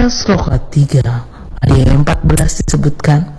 Lukas Loka 3 ayat 14 disebutkan,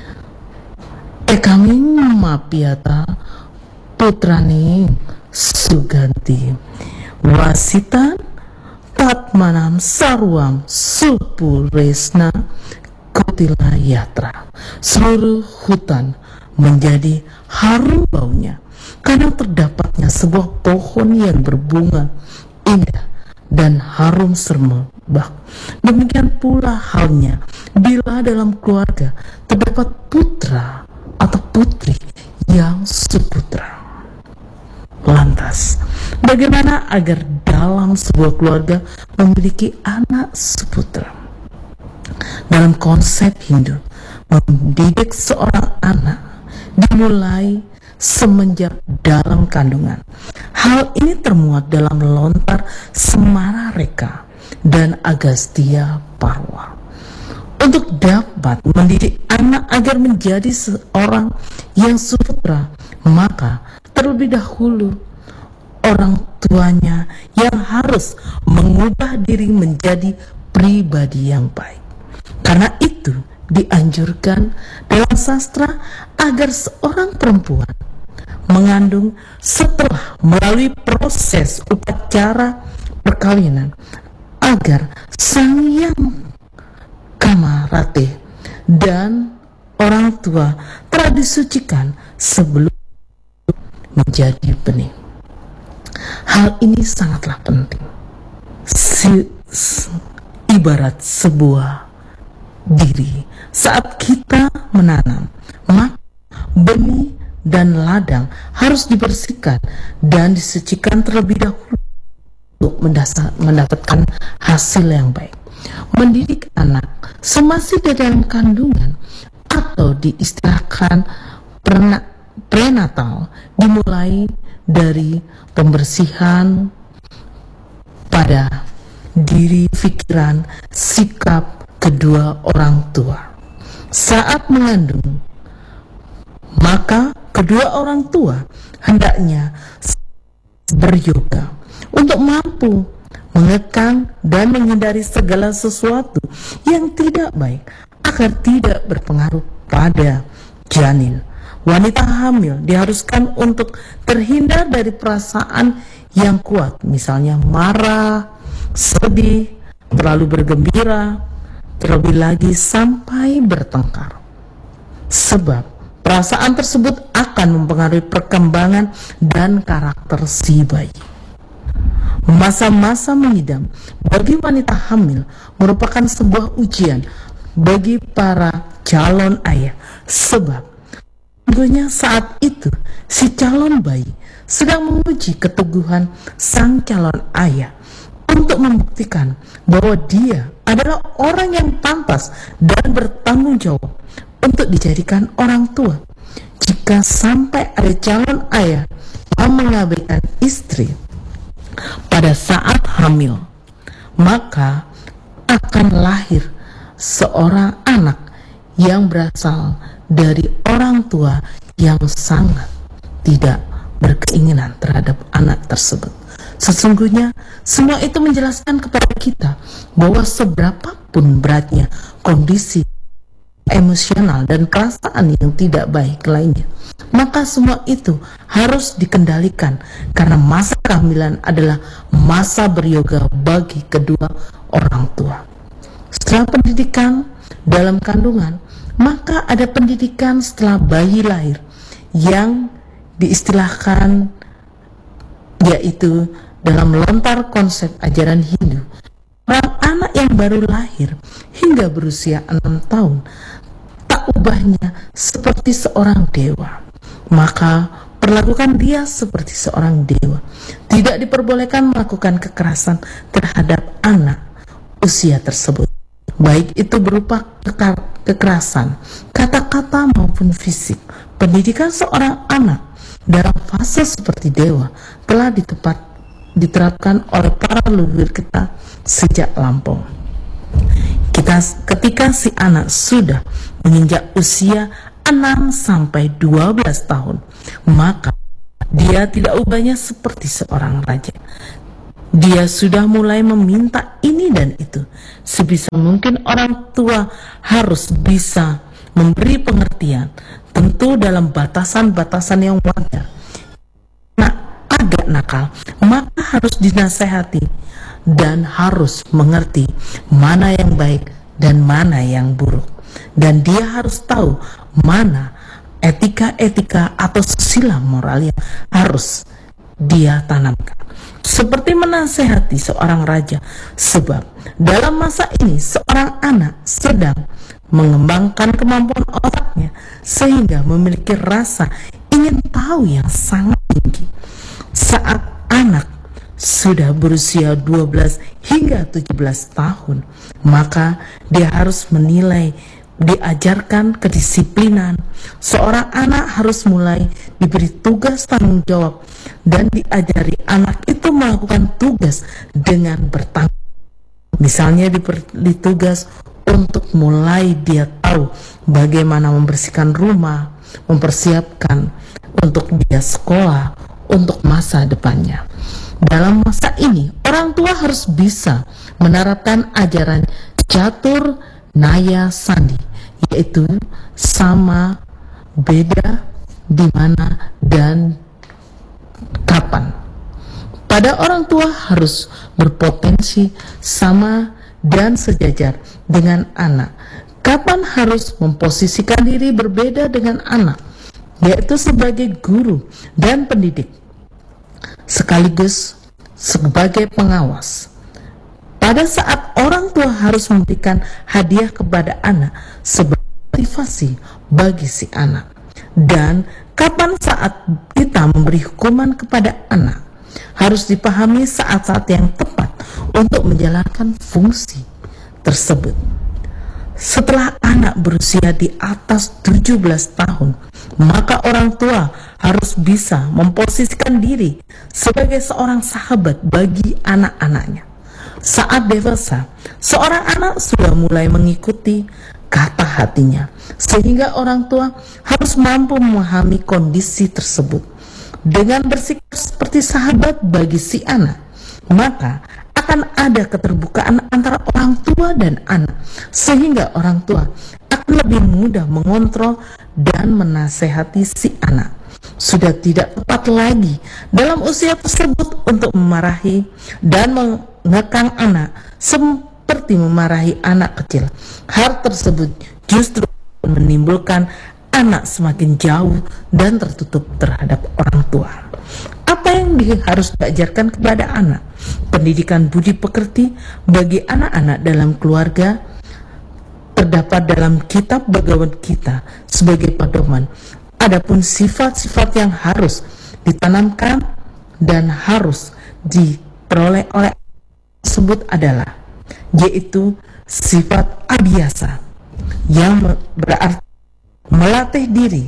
kami mapiata putrani suganti wasitan tatmanam sarwam supuresna kotila yatra. Seluruh hutan menjadi harum baunya karena terdapatnya sebuah pohon yang berbunga indah dan harum semerbak. Demikian pula halnya bila dalam keluarga terdapat putra atau putri yang suputra. Lantas, bagaimana agar dalam sebuah keluarga memiliki anak suputra? Dalam konsep Hindu, mendidik seorang anak dimulai semenjak dalam kandungan. Hal ini termuat dalam lontar Semara Reka dan Agastya Parwa. Untuk dapat mendidik anak agar menjadi seorang yang suputra, maka terlebih dahulu orang tuanya yang harus mengubah diri menjadi pribadi yang baik. Karena itu dianjurkan dalam sastra agar seorang perempuan mengandung setelah melalui proses upacara perkawinan, agar sang yang kamarate dan orang tua telah disucikan sebelum menjadi benih. Hal ini sangatlah penting. Ibarat sebuah diri, saat kita menanam, maka benih dan ladang harus dibersihkan dan disucikan terlebih dahulu untuk mendapatkan hasil yang baik. Mendidik anak semasa di dalam kandungan atau diistilahkan prenatal dimulai dari pembersihan pada diri, pikiran, sikap kedua orang tua. Saat mengandung, maka kedua orang tua hendaknya beryoga untuk mampu mengekang dan menghindari segala sesuatu yang tidak baik agar tidak berpengaruh pada janin. Wanita hamil diharuskan untuk terhindar dari perasaan yang kuat, misalnya marah, sedih, terlalu bergembira, terlebih lagi sampai bertengkar. Sebab perasaan tersebut akan mempengaruhi perkembangan dan karakter si bayi. Masa-masa mengidam bagi wanita hamil merupakan sebuah ujian bagi para calon ayah, sebab sesungguhnya saat itu si calon bayi sedang menguji keteguhan sang calon ayah untuk membuktikan bahwa dia adalah orang yang pantas dan bertanggung jawab untuk dijadikan orang tua. Jika sampai ada calon ayah yang mengabaikan istri pada saat hamil, maka akan lahir seorang anak yang berasal dari orang tua yang sangat tidak berkeinginan terhadap anak tersebut. Sesungguhnya semua itu menjelaskan kepada kita bahwa seberapapun beratnya kondisi emosional dan perasaan yang tidak baik lainnya, maka semua itu harus dikendalikan, karena masa kehamilan adalah masa beryoga bagi kedua orang tua. Setelah pendidikan dalam kandungan, maka ada pendidikan setelah bayi lahir yang diistilahkan, yaitu dalam lontar konsep ajaran Hindu, orang anak yang baru lahir hingga berusia 6 tahun tak ubahnya seperti seorang dewa, maka perlakukan dia seperti seorang dewa. Tidak diperbolehkan melakukan kekerasan terhadap anak usia tersebut, baik itu berupa kekerasan kata-kata maupun fisik. Pendidikan seorang anak dalam fase seperti dewa telah diterapkan oleh para leluhur kita sejak lampau. Ketika si anak sudah menginjak usia 6-12 tahun, maka dia tidak ubahnya seperti seorang raja. Dia sudah mulai meminta ini dan itu. Sebisa mungkin orang tua harus bisa memberi pengertian, tentu dalam batasan-batasan yang wajar. Nah, agak nakal, maka harus dinasehati dan harus mengerti mana yang baik dan mana yang buruk. Dan dia harus tahu mana etika-etika atau sila moral yang harus dia tanamkan. Seperti menasehati seorang raja, sebab dalam masa ini seorang anak sedang mengembangkan kemampuan otaknya sehingga memiliki rasa ingin tahu yang sangat tinggi. Saat anak sudah berusia 12 hingga 17 tahun, maka dia harus menilai, diajarkan kedisiplinan. Seorang anak harus mulai diberi tugas tanggung jawab dan diajari anak itu melakukan tugas dengan bertanggung. Misalnya diberi tugas untuk mulai dia tahu bagaimana membersihkan rumah, mempersiapkan untuk dia sekolah, untuk masa depannya. Dalam masa ini, orang tua harus bisa menerapkan ajaran catur naya sandi, yaitu sama, beda, di mana, dan kapan. Pada orang tua harus berpotensi sama dan sejajar dengan anak. Kapan harus memposisikan diri berbeda dengan anak, yaitu sebagai guru dan pendidik, sekaligus sebagai pengawas. Pada saat orang tua harus memberikan hadiah kepada anak sebagai motivasi bagi si anak. Dan kapan saat kita memberi hukuman kepada anak, harus dipahami saat-saat yang tepat untuk menjalankan fungsi tersebut. Setelah anak berusia di atas 17 tahun, maka orang tua harus bisa memposisikan diri sebagai seorang sahabat bagi anak-anaknya. Saat dewasa, seorang anak sudah mulai mengikuti kata hatinya, sehingga orang tua harus mampu memahami kondisi tersebut. Dengan bersikap seperti sahabat bagi si anak, maka akan ada keterbukaan antara orang tua dan anak, sehingga orang tua akan lebih mudah mengontrol dan menasehati si anak. Sudah tidak tepat lagi dalam usia tersebut untuk memarahi dan mengekang anak seperti memarahi anak kecil. Hal tersebut justru menimbulkan anak semakin jauh dan tertutup terhadap orang tua. Apa yang harus diajarkan kepada anak? Pendidikan budi pekerti bagi anak-anak dalam keluarga terdapat dalam kitab Bhagavad Gita sebagai pedoman. Adapun sifat-sifat yang harus ditanamkan dan harus diperoleh oleh tersebut adalah, yaitu sifat abhyasa, yang berarti melatih diri,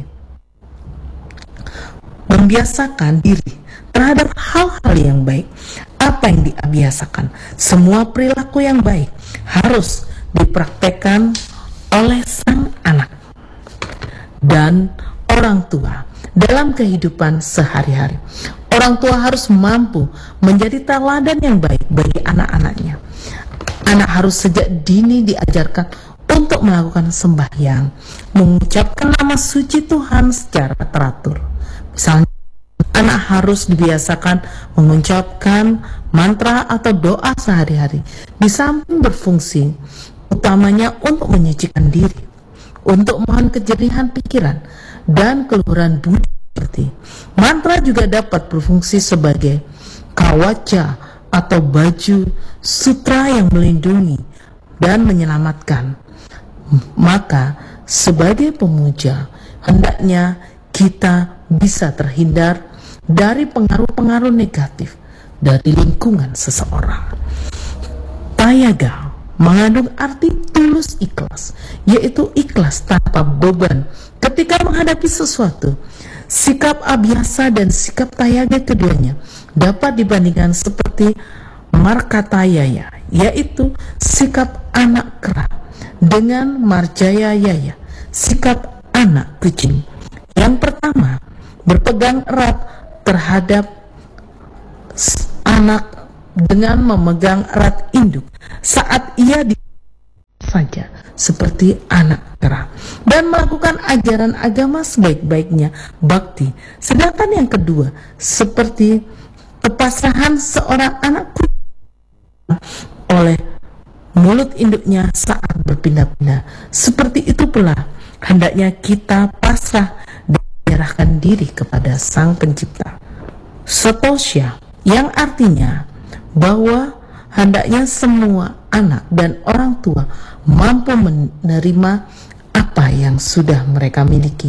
membiasakan diri terhadap hal-hal yang baik. Apa yang dibiasakan? Semua perilaku yang baik harus dipraktekkan oleh sang anak dan orang tua dalam kehidupan sehari-hari. Orang tua harus mampu menjadi teladan yang baik bagi anak-anaknya. Anak harus sejak dini diajarkan untuk melakukan sembahyang, mengucapkan nama suci Tuhan secara teratur. Misalnya, anak harus dibiasakan mengucapkan mantra atau doa sehari-hari, di samping berfungsi utamanya untuk menyucikan diri, untuk mohon kejernihan pikiran dan keluhuran budi pekerti. Mantra juga dapat berfungsi sebagai kawaca atau baju sutra yang melindungi dan menyelamatkan. Maka sebagai pemuja, hendaknya kita bisa terhindar dari pengaruh-pengaruh negatif dari lingkungan seseorang. Tayaga mengandung arti tulus ikhlas, yaitu ikhlas tanpa beban ketika menghadapi sesuatu. Sikap abhyasa dan sikap tayaga keduanya dapat dibandingkan seperti markatayaya, yaitu sikap anak kera, dengan marjayaya, sikap anak kucing. Yang pertama, berpegang erat terhadap anak dengan memegang erat induk saat ia saja seperti anak kera dan melakukan ajaran agama sebaik-baiknya bakti. Sedangkan yang kedua seperti kepasrahan seorang anak oleh mulut induknya saat berpindah-pindah. Seperti itu pula hendaknya kita pasrah dan menyerahkan diri kepada Sang Pencipta. Sotosya, yang artinya bahwa hendaknya semua anak dan orang tua mampu menerima apa yang sudah mereka miliki,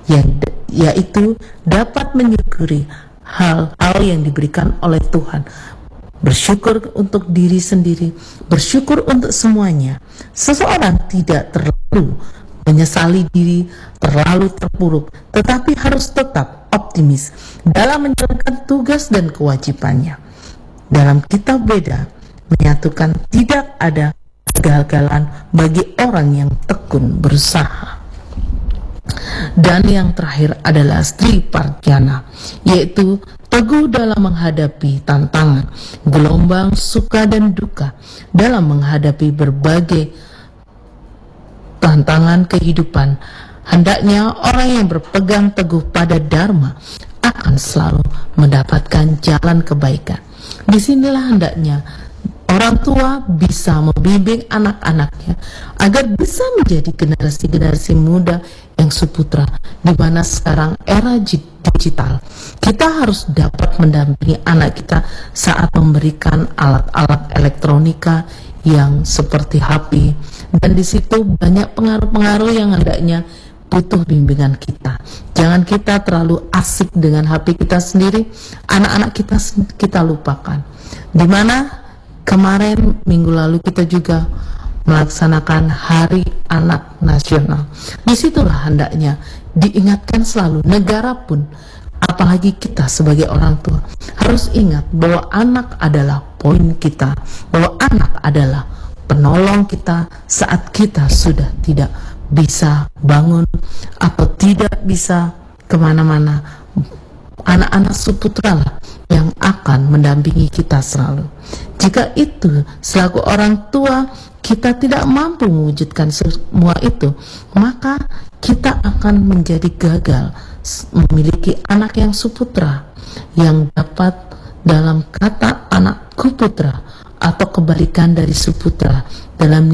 yaitu dapat menyukuri hal-hal yang diberikan oleh Tuhan, bersyukur untuk diri sendiri, bersyukur untuk semuanya. Seseorang tidak terlalu menyesali diri, terlalu terpuruk, tetapi harus tetap optimis dalam menjalankan tugas dan kewajibannya. Dalam kitab Weda menyatukan tidak ada kegagalan bagi orang yang tekun berusaha. Dan yang terakhir adalah Sri Parjana, yaitu teguh dalam menghadapi tantangan, gelombang suka dan duka, dalam menghadapi berbagai tantangan kehidupan. Hendaknya orang yang berpegang teguh pada Dharma akan selalu mendapatkan jalan kebaikan. Disinilah hendaknya orang tua bisa membimbing anak-anaknya agar bisa menjadi generasi-generasi muda yang suputra, di mana sekarang era digital. Kita harus dapat mendampingi anak kita saat memberikan alat-alat elektronika yang seperti HP, dan di situ banyak pengaruh-pengaruh yang hendaknya butuh bimbingan kita. Jangan kita terlalu asik dengan HP kita sendiri, anak-anak kita lupakan. Dimana kemarin minggu lalu kita juga melaksanakan Hari Anak Nasional. Disitulah hendaknya diingatkan selalu, negara pun, apalagi kita sebagai orang tua, harus ingat bahwa anak adalah poin kita, bahwa anak adalah penolong kita saat kita sudah tidak bisa bangun atau tidak bisa kemana-mana. Anak-anak suputra lah yang akan mendampingi kita selalu. Jika itu selaku orang tua kita tidak mampu mewujudkan semua itu, maka kita akan menjadi gagal memiliki anak yang suputra, yang dapat dalam kata anakku putra atau kebalikan dari suputra. Dalam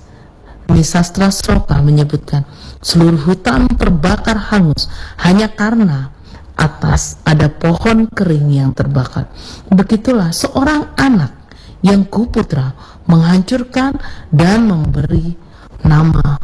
Nisastra Sloka menyebutkan seluruh hutan terbakar hangus hanya karena atas ada pohon kering yang terbakar. Begitulah seorang anak yang kuputra menghancurkan dan memberi nama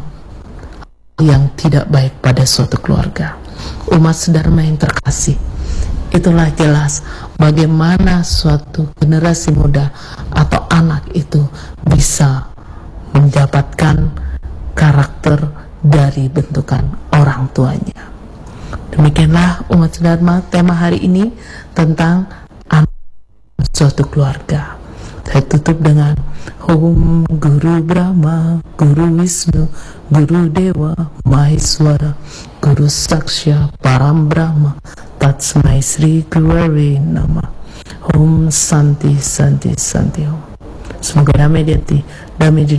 yang tidak baik pada suatu keluarga. Umat sedharma yang terkasih, itulah jelas bagaimana suatu generasi muda atau anak itu bisa mendapatkan karakter dari bentukan orang tuanya. Demikianlah umat sedharma tema hari ini tentang anak suatu keluarga. Saya tutup dengan Om Guru Brahma, Guru Wisnu, Guru Dewa, Maheswara, Guru Saksya, Param Brahma, Tatsmai Sri Gurave Namah. Om Santi Santi Santi Om. Semoga damai di hati, damai di